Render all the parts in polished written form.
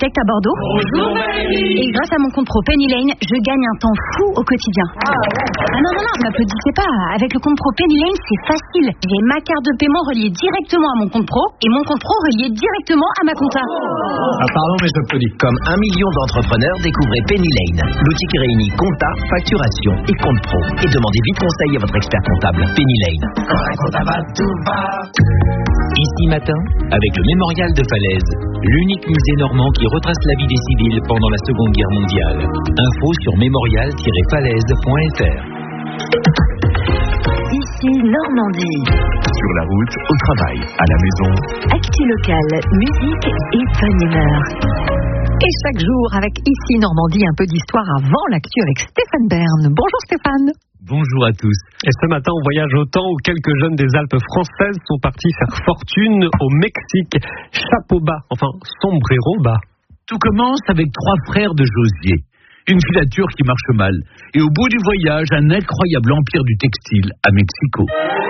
architecte à Bordeaux. Bonjour Valérie. Et grâce à mon compte pro Penny Lane, je gagne un temps fou au quotidien. Non, m'applaudissez pas. Avec le compte pro Penny Lane, c'est facile. J'ai ma carte de paiement reliée directement à mon compte pro et mon compte pro relié directement à ma compta. Pardon, mais j'applaudis. Comme 1 million d'entrepreneurs, découvrez Penny Lane, l'outil qui réunit compta, facturation et compte pro. Et demandez vite conseil à votre expert comptable. Penny Lane. Quand un compte va, tout va. Ici Matin, avec le Mémorial de Falaise, l'unique musée normand qui retrace la vie des civils pendant la Seconde Guerre mondiale. Info sur mémorial-falaise.fr. Ici Normandie. Sur la route, au travail, à la maison. Actu locale, musique et bonne humeur. Et chaque jour, avec Ici Normandie, un peu d'histoire avant l'actu avec Stéphane Bern. Bonjour Stéphane. Bonjour à tous. Et ce matin, on voyage au temps où quelques jeunes des Alpes françaises sont partis faire fortune au Mexique. Chapeau bas, enfin sombrero bas. Tout commence avec 3 frères de Josier. Une filature qui marche mal. Et au bout du voyage, un incroyable empire du textile à Mexico.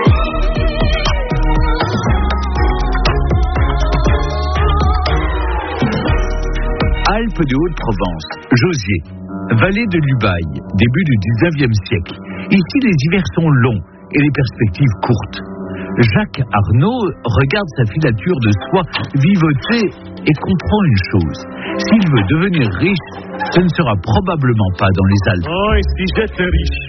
Alpes de Haute-Provence, Josier, vallée de l'Ubaye, début du 19e siècle. Ici, les hivers sont longs et les perspectives courtes. Jacques Arnaud regarde sa filature de soie vivoter et comprend une chose. S'il veut devenir riche, ce ne sera probablement pas dans les Alpes. Oh, et si j'étais riche.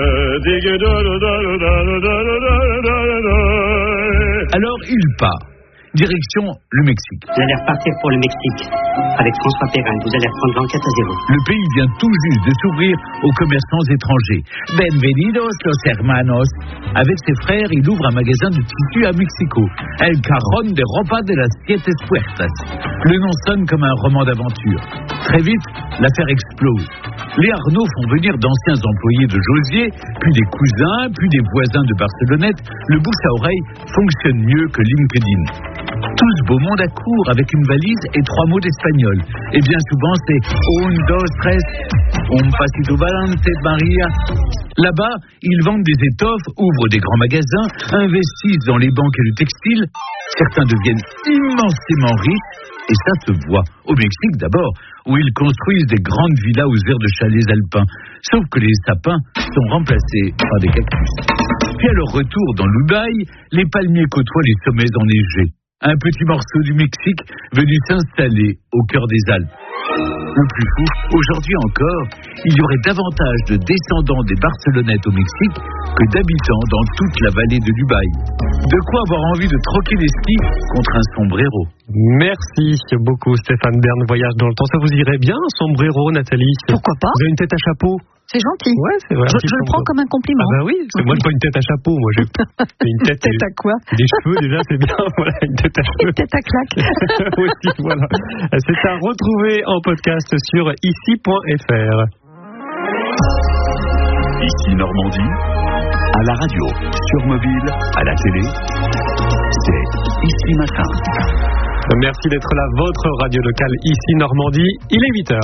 Alors il part. Direction le Mexique. Vous allez repartir pour le Mexique avec François Perrin. Vous allez reprendre l'enquête à 0. Le pays vient tout juste de s'ouvrir aux commerçants étrangers. Bienvenidos los hermanos. Avec ses frères, il ouvre un magasin de tissus à Mexico. El Cajón de Ropa de las Siete Puertas. Le nom sonne comme un roman d'aventure. Très vite, l'affaire explose. Les Arnaud font venir d'anciens employés de Josier, puis des cousins, puis des voisins de Barcelonnette. Le bouche à oreille fonctionne mieux que LinkedIn. Tout ce beau monde accourt avec une valise et 3 mots d'espagnol. Et bien souvent, c'est un, dos, tres, un pasito valente, Maria. Là-bas, ils vendent des étoffes, ouvrent des grands magasins, investissent dans les banques et le textile. Certains deviennent immensément riches, et ça se voit. Au Mexique d'abord, où ils construisent des grandes villas aux airs de chalets alpins. Sauf que les sapins sont remplacés par des cactus. Puis à leur retour dans l'Ubaye, les palmiers côtoient les sommets enneigés. Un petit morceau du Mexique venu s'installer au cœur des Alpes. Le plus fou, aujourd'hui encore, il y aurait davantage de descendants des Barcelonnettes au Mexique que d'habitants dans toute la vallée de l'Ubaye. De quoi avoir envie de troquer les skis contre un sombrero. Merci beaucoup Stéphane Bern, voyage dans le temps. Ça vous irait bien, un sombrero, Nathalie? Pourquoi pas? Vous avez une tête à chapeau? C'est gentil. Ouais, c'est vrai. Je le prends comme un compliment. Ah bah oui, parce que moi j'ai pas une tête à chapeau, moi j'ai une tête. Tête à quoi? Des cheveux déjà, c'est bien. Voilà, une tête à cheveux. Une tête à claque. Aussi, voilà. C'est à retrouver en podcast sur ici.fr. Ici Normandie, à la radio, sur mobile, à la télé, c'est Ici Matin. Merci d'être là, votre radio locale Ici Normandie. Il est 8h.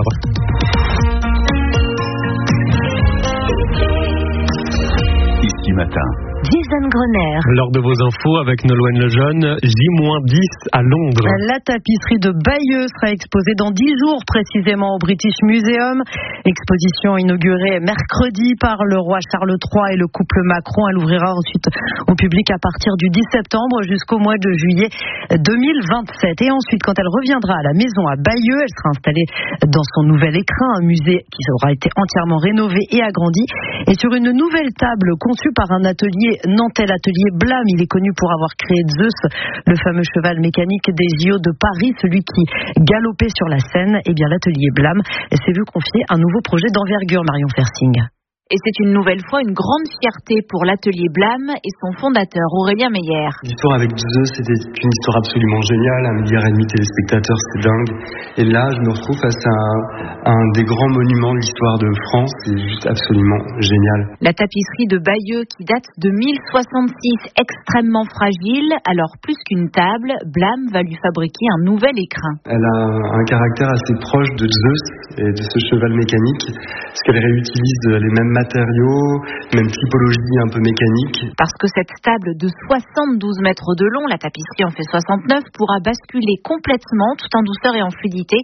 Ici Matin. Jason Grenier. Lors de vos infos avec Nolwenn Lejeune, J-10 à Londres. La tapisserie de Bayeux sera exposée dans 10 jours précisément au British Museum. Exposition inaugurée mercredi par le roi Charles III et le couple Macron. Elle ouvrira ensuite au public à partir du 10 septembre jusqu'au mois de juillet 2027. Et ensuite, quand elle reviendra à la maison à Bayeux, elle sera installée dans son nouvel écrin, un musée qui aura été entièrement rénové et agrandi. Et sur une nouvelle table conçue par un atelier nantais, l'atelier Blâme. Il est connu pour avoir créé Zeus, le fameux cheval mécanique des JO de Paris, celui qui galopait sur la scène. Eh bien, l'atelier Blâme s'est vu confier un nouveau projet d'envergure, Marion Fersing. Et c'est une nouvelle fois une grande fierté pour l'atelier Blâme et son fondateur Aurélien Meyer. L'histoire avec Zeus, c'était une histoire absolument géniale, 1,5 milliard de téléspectateurs, c'est dingue. Et là, je me retrouve face à un des grands monuments de l'histoire de France, c'est juste absolument génial. La tapisserie de Bayeux qui date de 1066, extrêmement fragile, alors plus qu'une table, Blâme va lui fabriquer un nouvel écrin. Elle a un caractère assez proche de Zeus et de ce cheval mécanique, parce qu'elle réutilise les mêmes matériaux, même typologie un peu mécanique. Parce que cette table de 72 mètres de long, la tapisserie en fait 69, pourra basculer complètement tout en douceur et en fluidité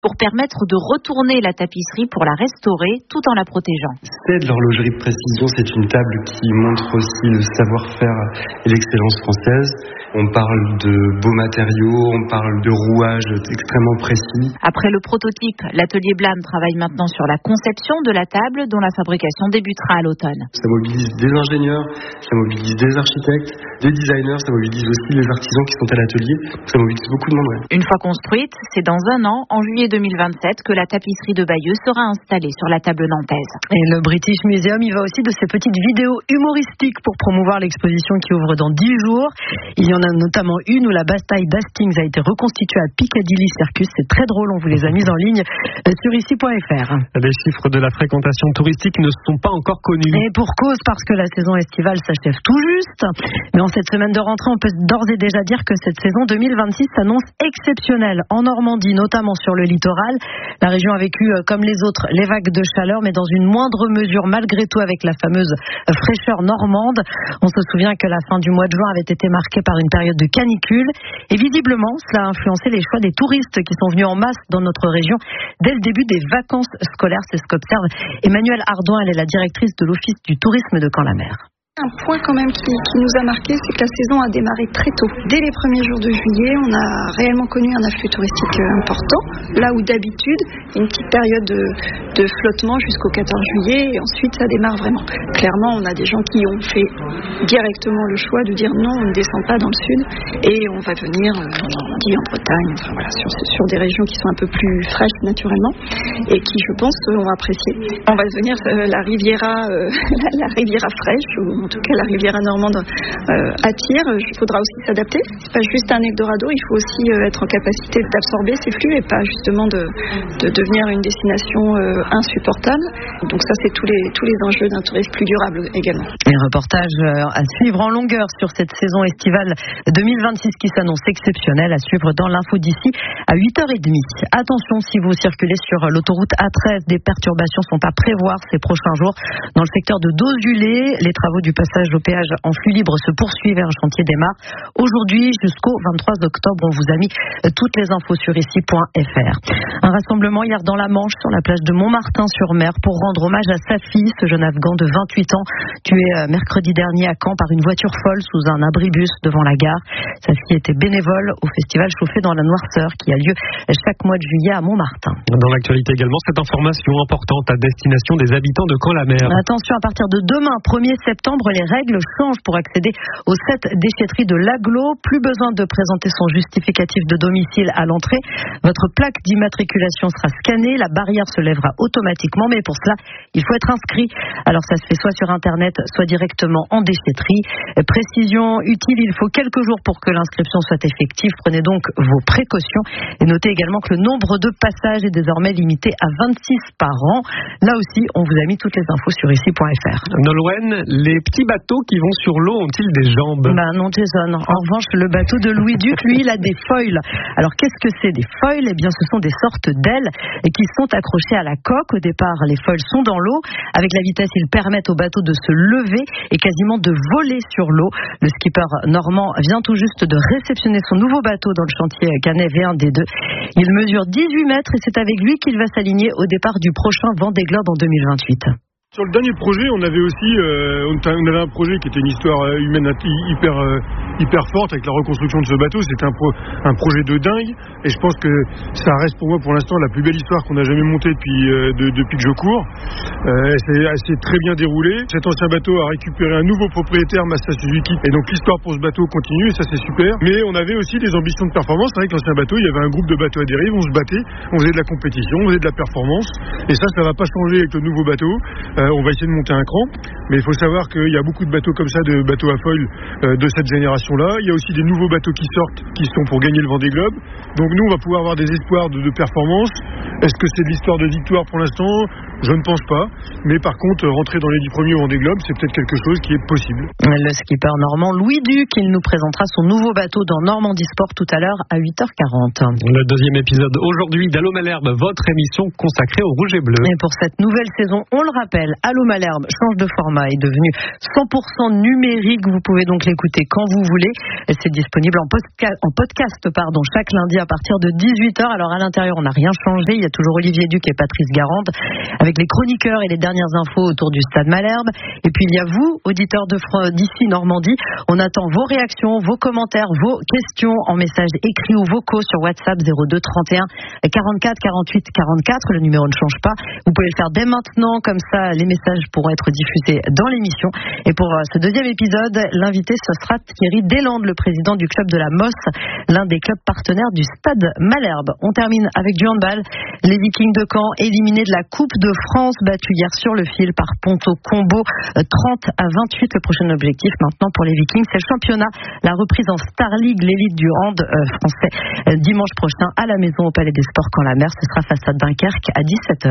pour permettre de retourner la tapisserie pour la restaurer tout en la protégeant. C'est de l'horlogerie de précision, c'est une table qui montre aussi le savoir-faire et l'excellence française. On parle de beaux matériaux, on parle de rouages extrêmement précis. Après le prototype, l'atelier Blam travaille maintenant sur la conception de la table dont la fabrication débutera à l'automne. Ça mobilise des ingénieurs, ça mobilise des architectes, des designers, ça mobilise aussi les artisans qui sont à l'atelier. Ça mobilise beaucoup de monde. Ouais. Une fois construite, c'est dans un an, en juillet 2027, que la tapisserie de Bayeux sera installée sur la table nantaise. Et le British Museum, il va aussi de ces petites vidéos humoristiques pour promouvoir l'exposition qui ouvre dans 10 jours. Il y en a notamment une où la bataille d'Hastings a été reconstituée à Piccadilly Circus. C'est très drôle, on vous les a mises en ligne sur ici.fr. Les chiffres de la fréquentation touristique ne sont pas encore connus. Et pour cause, parce que la saison estivale s'achève tout juste. Mais en cette semaine de rentrée, on peut d'ores et déjà dire que cette saison 2026 s'annonce exceptionnelle. En Normandie, notamment sur le littoral, la région a vécu, comme les autres, les vagues de chaleur, mais dans une moindre mesure, malgré tout, avec la fameuse fraîcheur normande. On se souvient que la fin du mois de juin avait été marquée par une période de canicule. Et visiblement, cela a influencé les choix des touristes qui sont venus en masse dans notre région dès le début des vacances scolaires. C'est ce qu'observe Emmanuelle Ardouin. Elle est la directrice de l'Office du tourisme de Caen-la-Mer. Un point quand même qui nous a marqué, c'est que la saison a démarré très tôt. Dès les premiers jours de juillet, on a réellement connu un afflux touristique important. Là où d'habitude, une petite période de flottement jusqu'au 14 juillet et ensuite ça démarre vraiment. Clairement, on a des gens qui ont fait directement le choix de dire non, on ne descend pas dans le sud et on va venir en Normandie, en Bretagne, enfin voilà, sur des régions qui sont un peu plus fraîches naturellement et qui, je pense, ont apprécié. On va venir la Riviera fraîche ou en tout cas la Riviera normande attire. Il faudra aussi s'adapter. C'est pas juste un Eldorado, il faut aussi être en capacité d'absorber ces flux et pas justement de devenir une destination insupportable. Donc ça, c'est tous les enjeux d'un tourisme plus durable également. Un reportage à suivre en longueur sur cette saison estivale 2026 qui s'annonce exceptionnelle, à suivre dans l'info d'ici à 8h30. Attention, si vous circulez sur l'autoroute A13, des perturbations sont à prévoir ces prochains jours dans le secteur de Dozulé. Les travaux du passage au péage en flux libre se poursuivent et un chantier démarre aujourd'hui jusqu'au 23 octobre. On vous a mis toutes les infos sur ici.fr. Un rassemblement hier dans la Manche sur la plage de Montmartin-sur-Mer pour rendre hommage à sa fille, ce jeune Afghan de 28 ans tué mercredi dernier à Caen par une voiture folle sous un abribus devant la gare. Sa fille était bénévole au festival Chauffé dans la Noirceur qui a lieu chaque mois de juillet à Montmartin. Dans l'actualité également, cette information importante à destination des habitants de Caen-la-Mer. Attention, à partir de demain, 1er septembre, les règles changent pour accéder aux 7 déchetteries de l'Agglo. Plus besoin de présenter son justificatif de domicile à l'entrée. Votre plaque d'immatriculation sera scannée, la barrière se lèvera automatiquement, mais pour cela, il faut être inscrit. Alors ça se fait soit sur Internet, soit directement en déchetterie. Précision utile, il faut quelques jours pour que l'inscription soit effective. Prenez donc vos précautions et notez également que le nombre de passages est désormais limité à 26 par an. Là aussi, on vous a mis toutes les infos sur ici.fr. Nolwenn, les petits bateaux qui vont sur l'eau ont-ils des jambes? Non, Jason. En revanche, le bateau de Louis Duc, lui, il a des foils. Alors, qu'est-ce que c'est des foils? Eh bien, ce sont des sortes d'ailes qui sont accrochées à la coque. Au départ, les foils sont dans l'eau. Avec la vitesse, ils permettent au bateau de se lever et quasiment de voler sur l'eau. Le skipper normand vient tout juste de réceptionner son nouveau bateau dans le chantier Canet V1D2. Il mesure 18 mètres et c'est avec lui qu'il va s'aligner au départ du prochain Vendée Globe en 2028. Sur le dernier projet, on avait aussi on avait un projet qui était une histoire humaine hyper forte avec la reconstruction de ce bateau. C'était un projet de dingue et je pense que ça reste pour moi pour l'instant la plus belle histoire qu'on a jamais montée depuis que je cours. C'est très bien déroulé. Cet ancien bateau a récupéré un nouveau propriétaire, Masa Suzuki, et donc l'histoire pour ce bateau continue et ça c'est super. Mais on avait aussi des ambitions de performance. C'est vrai que l'ancien bateau, il y avait un groupe de bateaux à dérive, on se battait, on faisait de la compétition, on faisait de la performance et ça va pas changer avec le nouveau bateau. On va essayer de monter un cran, mais il faut savoir qu'il y a beaucoup de bateaux comme ça, de bateaux à foil de cette génération-là. Il y a aussi des nouveaux bateaux qui sortent, qui sont pour gagner le Vendée Globe. Donc nous, on va pouvoir avoir des espoirs de performance. Est-ce que c'est de l'histoire de victoire pour l'instant? Je ne pense pas. Mais par contre, rentrer dans les 10 premiers au Vendée Globe, c'est peut-être quelque chose qui est possible. Le skipper normand Louis Duc, il nous présentera son nouveau bateau dans Normandie Sport tout à l'heure à 8h40. Le deuxième épisode aujourd'hui d'Allô Malherbe, votre émission consacrée au rouge et bleu. Et pour cette nouvelle saison, on le rappelle, Allô Malherbe change de format, est devenu 100% numérique. Vous pouvez donc l'écouter quand vous voulez. C'est disponible en podcast chaque lundi à partir de 18h. Alors à l'intérieur, on n'a rien changé. Il y a toujours Olivier Duc et Patrice Garande avec les chroniqueurs et les dernières infos autour du stade Malherbe. Et puis il y a vous, auditeurs d'ici Normandie. On attend vos réactions, vos commentaires, vos questions en messages écrits ou vocaux sur WhatsApp 02 31 44 48 44. Le numéro ne change pas. Vous pouvez le faire dès maintenant, comme ça les messages pourront être diffusés dans l'émission. Et pour ce deuxième épisode, l'invité ce sera Thierry Deslandes, le président du club de la Mosse, l'un des clubs partenaires du stade Malherbe. On termine avec du handball. Les Vikings de Caen éliminés de la Coupe de France, battus hier sur le fil par Ponto Combo 30 à 28. Le prochain objectif maintenant pour les Vikings, c'est le championnat, la reprise en Star League, l'élite du hand français, dimanche prochain à la maison au Palais des Sports Caen-la-Mer. Ce sera face à Dunkerque à 17h.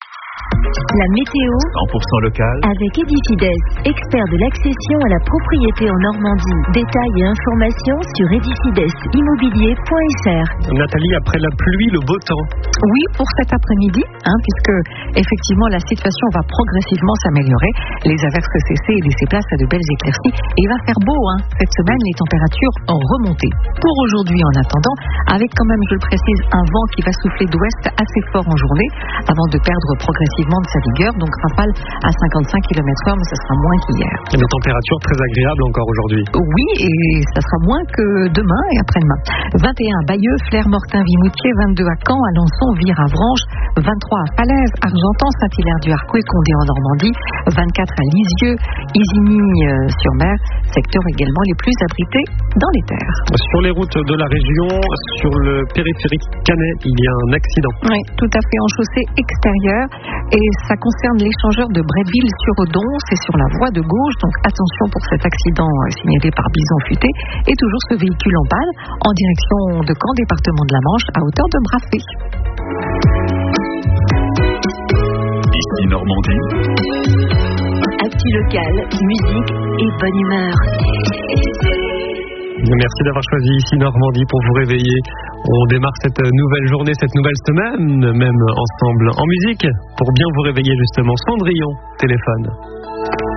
La météo 100% local avec Edifides, expert de l'accession à la propriété en Normandie. Détails et informations sur edifidesimmobilier.fr. Nathalie, après la pluie, le beau temps. Oui, pour cet après-midi, puisque effectivement la situation va progressivement s'améliorer. Les averses cessées et laisser place à de belles éclaircies. Et il va faire beau, cette semaine, les températures ont remonté. Pour aujourd'hui, en attendant, avec quand même, je le précise, un vent qui va souffler d'ouest assez fort en journée, avant de perdre progressivement de sa vigueur, donc rafale à 55 km/h, mais ça sera moins qu'hier. Des températures très agréables encore aujourd'hui. Oui, et ça sera moins que demain et après-demain. 21 à Bayeux, Flers, Mortain, Vimoutier, 22 à Caen, Alençon, Vire, Avranches, 23 à Falaise, Argentan, Saint-Hilaire-du-Harcouët, Condé en Normandie, 24 à Lisieux, Isigny-sur-Mer, secteurs également les plus abrités dans les terres. Sur les routes de la région, sur le périphérique Canet, il y a un accident. Oui, tout à fait, en chaussée extérieure. Et ça concerne l'échangeur de Bretteville-sur-Odon, c'est sur la voie de gauche, donc attention pour cet accident signalé par Bison Futé, et toujours ce véhicule en panne en direction de Caen, département de la Manche, à hauteur de Braffé. Ici Normandie. Actu locale, musique et bonne humeur. Merci d'avoir choisi ici Normandie pour vous réveiller. On démarre cette nouvelle journée, cette nouvelle semaine, même ensemble en musique, pour bien vous réveiller justement. Cendrillon, téléphone.